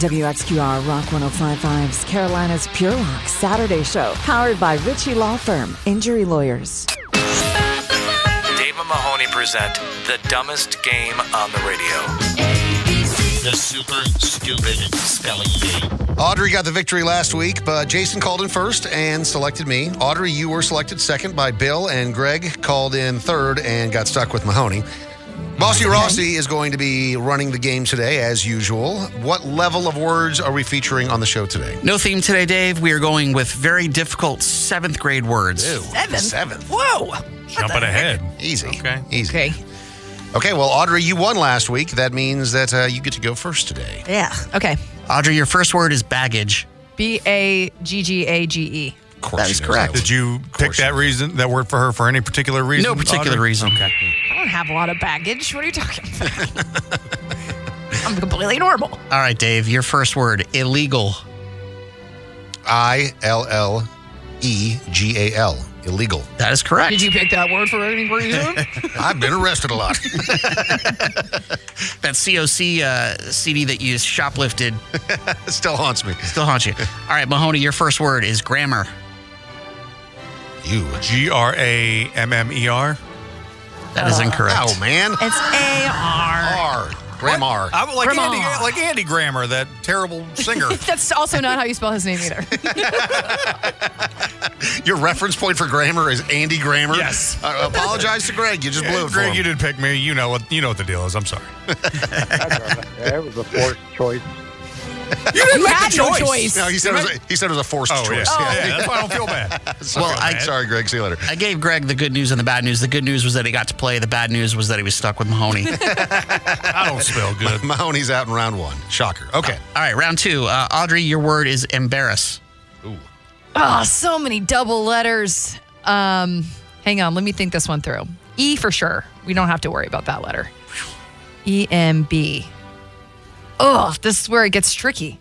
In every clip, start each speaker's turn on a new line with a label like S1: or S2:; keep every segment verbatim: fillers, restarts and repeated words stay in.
S1: W X Q R Rock one oh five point five's Carolina's Pure Rock Saturday Show, powered by Ritchie Law Firm, Injury Lawyers.
S2: Dave and Mahoney present the dumbest game on the radio.
S3: The super stupid spelling bee.
S4: Audrey got the victory last week, but Jason called in first and selected me. Audrey, you were selected second by Bill, and Greg called in third and got stuck with Mahoney. Bossy Rossi is going to be running the game today, as usual. What level of words are we featuring on the show today?
S5: No theme today, Dave. We are going with very difficult seventh grade words.
S4: Ew,
S6: Seven?
S4: Seventh.
S6: Whoa.
S7: Jumping ahead.
S4: Easy.
S7: Okay.
S4: Easy.
S6: Okay.
S4: Okay, well, Audrey, you won last week. That means that uh, you get to go first today.
S6: Yeah. Okay.
S5: Audrey, your first word is baggage.
S6: B A G G A G E.
S4: Of course
S5: That
S4: she
S5: is
S4: knows
S5: correct.
S4: that
S7: Did you pick that reason, that word for her for any particular reason?
S5: No particular
S7: Audrey?
S5: reason.
S7: Okay.
S6: I don't have a lot of baggage. What are you talking about? I'm completely normal.
S5: All right, Dave, your first word, illegal.
S4: I L L E G A L. Illegal.
S5: That is correct.
S6: Did you pick that word for any reason?
S4: I've been arrested a lot.
S5: That C O C uh, C D that you shoplifted
S4: It still haunts me.
S5: still haunts you. All right, Mahoney, your first word is grammar.
S4: You.
S7: G R A M M E R.
S5: That is incorrect.
S4: Oh, man.
S6: It's A R.
S4: R. Grammar.
S7: I'm like
S6: Grammar.
S7: Andy, like Andy Grammer, that terrible singer.
S6: That's also not how you spell his name either.
S4: Your reference point for grammar is Andy Grammer?
S7: Yes.
S4: Uh, apologize to Greg. You just blew it for
S7: Greg,
S4: him.
S7: you didn't pick me. You know what? You know what the deal is. I'm sorry.
S8: Yeah, it was a forced choice.
S7: You didn't
S6: You
S7: make
S6: had
S7: the
S6: no
S7: choice.
S6: choice.
S4: No, he said, it was a, he said it was a forced
S7: Oh,
S4: choice.
S7: yeah. yeah. That's why I don't feel bad.
S4: Sorry,
S5: Well, I-
S4: Sorry, Greg. See you later.
S5: I gave Greg the good news and the bad news. The good news was that he got to play. The bad news was that he was stuck with Mahoney.
S7: I don't spell good.
S4: Mahoney's out in round one. Shocker. Okay.
S5: All right, round two. Uh, Audrey, your word is embarrass.
S4: Ooh.
S6: Oh, so many double letters. Um, hang on, let me think this one through. E for sure. We don't have to worry about that letter. E M B. Oh, this is where it gets tricky.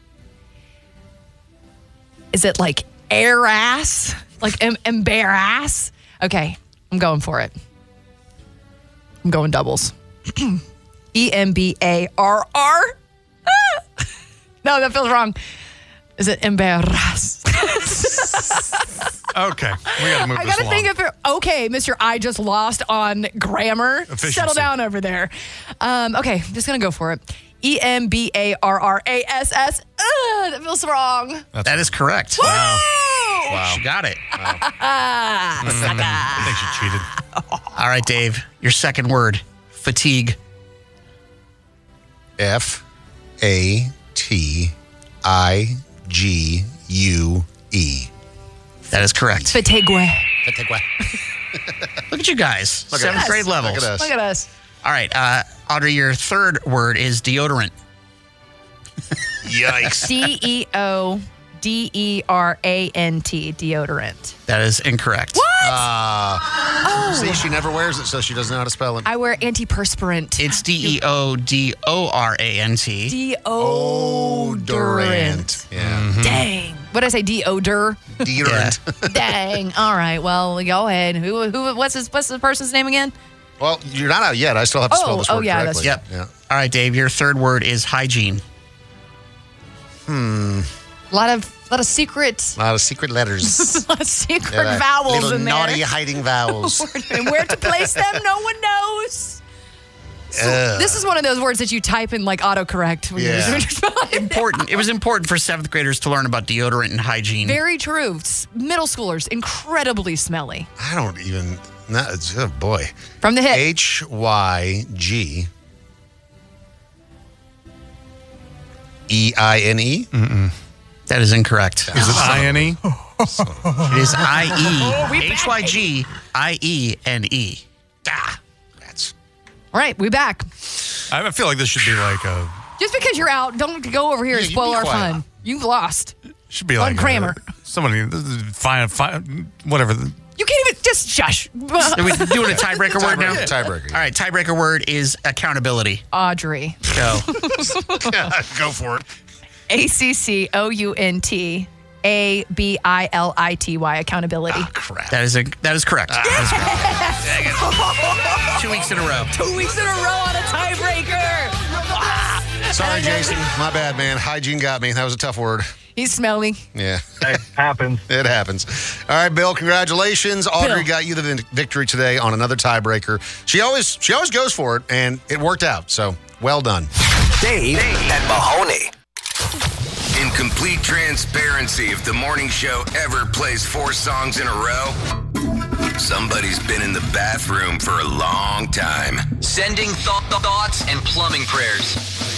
S6: Is it like air ass? Like em- embarrass? Okay, I'm going for it. I'm going doubles. E M B A R R? No, that feels wrong. Is it embarrass?
S7: Okay. We got to move
S6: I
S7: this
S6: gotta
S7: along.
S6: think of it. Okay, Mister I just lost on grammar.
S7: Efficiency.
S6: Settle down over there. Um, okay, I'm just gonna go for it. E M B A R R A S S. Ugh, that feels wrong.
S5: That is correct.
S6: Wow.
S5: She got it.
S7: I think she cheated.
S5: All right, Dave, your second word, fatigue.
S4: F A T I G U E.
S5: That is correct.
S6: Fatigue.
S5: Look at you guys.
S4: Look at
S5: Seventh
S4: us.
S5: grade levels.
S4: Look at us.
S6: Look at us.
S5: All right, uh, Audrey, your third word is deodorant.
S4: Yikes.
S6: D E O D E R A N T. Deodorant.
S5: That is incorrect.
S6: What?
S4: Uh, See, she never wears it, so she doesn't know how to spell it.
S6: I wear antiperspirant.
S5: It's D E O D O R A N T.
S6: Deodorant.
S4: Yeah.
S6: Dang. What did I say? Deodor.
S4: Deodorant.
S6: Dang. All right. Well, go ahead. Who? Who? What's his? What's the person's name again?
S4: Well, you're not out yet. I still have to spell
S6: Oh,
S4: this
S6: oh,
S4: word
S6: yeah,
S4: correctly.
S5: Yep.
S4: Yeah.
S5: All right, Dave, your third word is hygiene.
S6: A lot of, lot of secret,
S4: A lot of secret letters.
S6: a lot of secret
S4: Yeah,
S6: vowels
S4: little
S6: in there.
S4: naughty hiding vowels.
S6: And where to place them, no one knows. So
S4: Ugh.
S6: this is one of those words that you type in like autocorrect when
S4: Yeah.
S6: you're spelling.
S5: Important. It was important for seventh graders to learn about deodorant and hygiene.
S6: Very true. S- Middle schoolers, incredibly smelly.
S4: I don't even. Not, oh boy.
S6: From the hip.
S4: H Y G E I N E.
S5: That is incorrect.
S7: Is it I N E?
S5: It is I
S6: Oh, we
S5: E H Y G I E N E.
S4: Ah, that's.
S6: All right, we back.
S7: I feel like this should be like a
S6: Just because you're out, don't go over here and
S4: Yeah, you
S6: spoil
S4: be
S6: our
S4: quiet.
S6: fun. You've lost.
S7: should be
S6: On
S7: like
S6: Kramer.
S7: A, somebody fine, fine whatever.
S6: You can't even just shush.
S5: Are we doing a tiebreaker word now?
S4: Tiebreaker.
S5: All right, tiebreaker word is accountability.
S6: Audrey.
S5: Go.
S4: Go for it.
S6: A C C O U N T A B I L I T Y. Accountability.
S4: Ah, crap.
S5: That is a, that is correct. That is correct. Dang it. Two weeks in a row.
S6: Two weeks in a row on a tiebreaker.
S4: Sorry, Jason. My bad, man. Hygiene got me. That was a tough word.
S6: He's smelly.
S4: Yeah.
S8: It happens.
S4: It happens. All right, Bill, congratulations. Audrey
S6: Bill.
S4: got you the vin- victory today on another tiebreaker. She always she always goes for it, and it worked out. So, well done.
S2: Dave and Mahoney.
S9: In complete transparency, if the morning show ever plays four songs in a row, somebody's been in the bathroom for a long time.
S10: Sending th- thoughts and plumbing prayers.